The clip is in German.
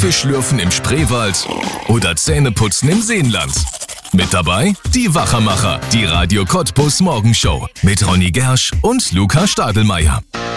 Fischlürfen im Spreewald oder Zähneputzen im Seenland. Mit dabei die Wachermacher, die Radio Cottbus Morgenshow mit Ronny Gersch und Luca Stadelmeier.